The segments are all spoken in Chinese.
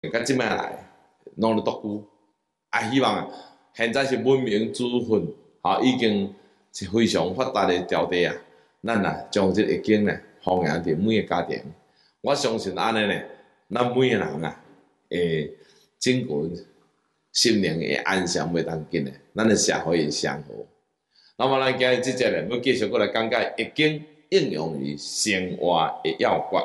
到即摆来，拢咧独居。希望现在是文明资讯，已经是非常发达的条地啊。咱将即个疫情弘扬伫每个家庭，我相信安尼咱每个人会整个心灵会安详袂当紧的，咱的社会会祥和。那么咱今日即节要继续过来讲解易经应用于生活的要诀。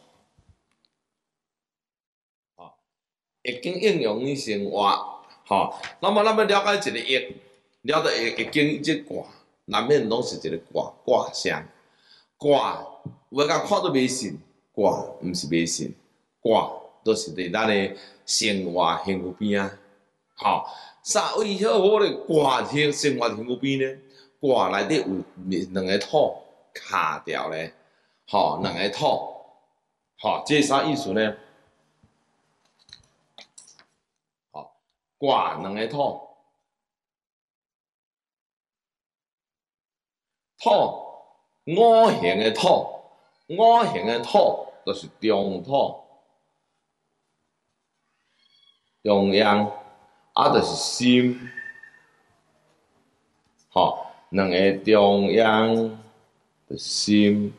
易经应用于生活，那么咱要了解一个易，了解易经即卦，难免拢是一个卦象。卦有甲看都迷信，卦毋是迷信，卦都是伫咱的生活幸福边啊。啥为好咧？卦伫生活幸福边呢？卦内底有两个土卡掉咧，两个土，这是啥意思呢？卦两个土，五行的土，五行的土就是中土，中央就是心，两个中央的心。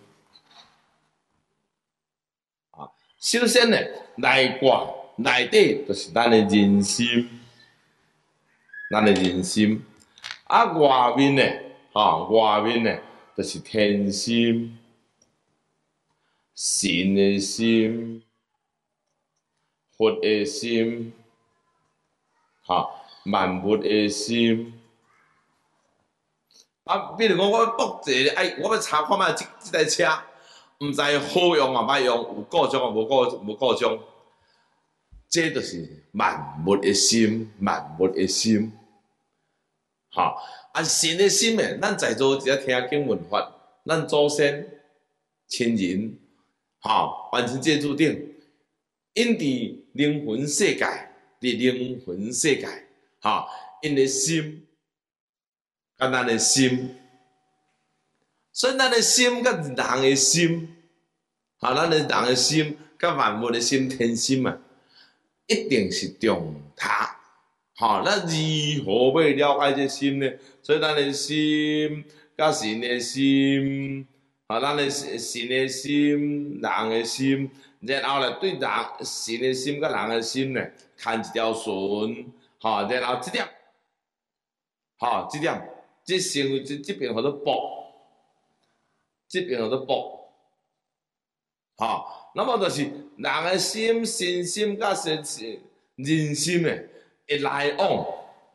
首先呢，内卦内底就是咱的人心。咱的人心，外面呢，外面呢，就是天心、神的心、佛的心，万物的心。比如讲，我博一个，我要查看卖即台车，毋知好用啊，歹用，有故障啊，无故障。这就是万物的心，万物的心。神的心诶，咱在座只听经文法，咱祖先、亲人，完成这注定，因伫灵魂世界，因的心，甲咱的心，所以咱的心甲人的心，咱的人的心甲万物的心，天心啊。一定是中塔，咱如何要了解这心呢？所以咱的心甲神的心，咱的神的心、人的心，然后对人神的心甲人的心呢，牵一条绳，然后这点，这成为这边叫做卜，这边叫做卜，那么就是人的心、神心甲人心的会来往，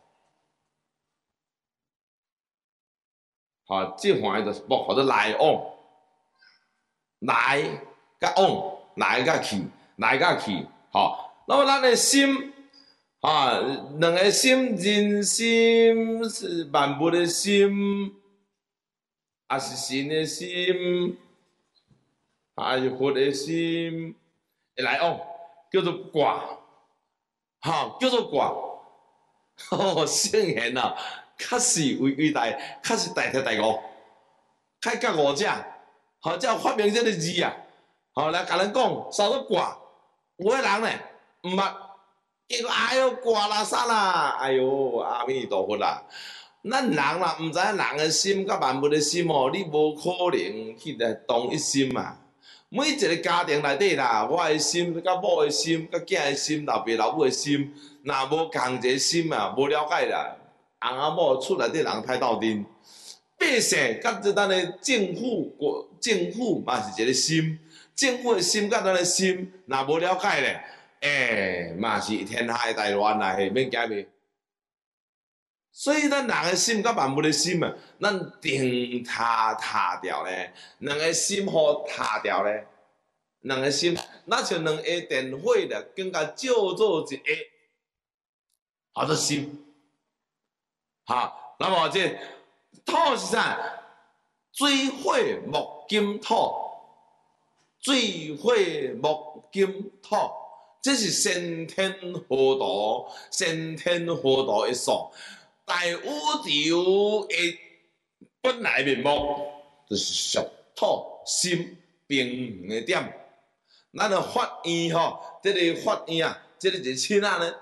这环就是卜，叫做来往，来甲往，来甲去，那么咱的心，两个心，人心是万物的心，也是神的心。是佛的心会来往，叫做卦，叫做卦。圣贤啊，确实伟大，确实大彻大悟，开觉悟者，才有发明这个字啊。来甲咱讲，啥做卦？有的人呢，毋捌，结果哎哟卦啦啥啦，哎哟阿弥陀佛啦。咱人啦，毋知影人的心甲万物的心你无可能去来同一心嘛。每一个家庭内底啦，我的心、甲某的心、甲囝的心、老爸老母的心，若无共一个心啊，无了解啦，翁仔某厝内底人歹斗阵，百姓甲咱的政府嘛是一个心，政府的心甲咱的心，若无了解咧，嘛是天下的大乱啦，免惊袂。所以咱人的心甲万物的心啊，咱定塌掉咧，两个心互塌掉咧，两个心，那像两下电火咧，更加照做一下，叫做心。那么这土是啥？水火木金土，水火木金土，这是先天河道，先天河道的数。大宇宙的本来面目就是属土心平衡的点。咱的法院这个法院啊， 即个一个亲仔呢，